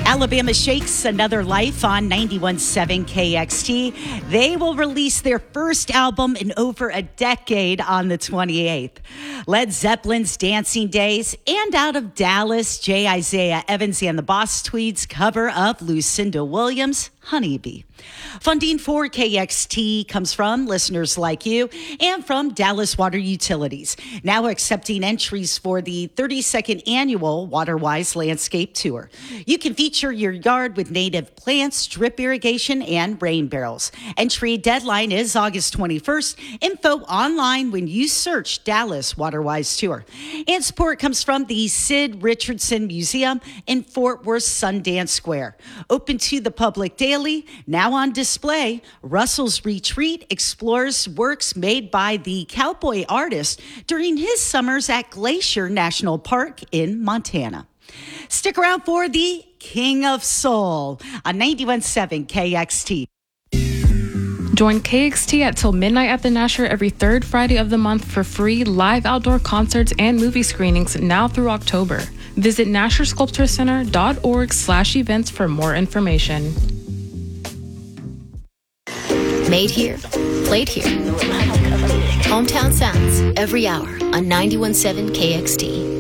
Alabama Shakes Another Life on 91.7 KXT. They will release their first album in over a decade on the 28th. Led Zeppelin's Dancing Days, and out of Dallas, J. Isaiah Evans and the Boss Tweeds cover of Lucinda Williams' Honeybee. Funding for KXT comes from listeners like you and from Dallas Water Utilities, now accepting entries for the 32nd annual WaterWise Landscape Tour. You can feature your yard with native plants, drip irrigation, and rain barrels. Entry deadline is August 21st. Info online when you search Dallas WaterWise Tour. And support comes from the Sid Richardson Museum in Fort Worth Sundance Square. Open to the public daily, now on display. Russell's Retreat explores works made by the cowboy artist during his summers at Glacier National Park in Montana. Stick around for the King of Soul on 91.7 KXT. Join KXT at till midnight at the Nasher every third Friday of the month for free live outdoor concerts and movie screenings now through October. Visit NasherSculptorCenter.org/events for more information. Made here, played here. Hometown Sounds every hour on 91.7 KXT.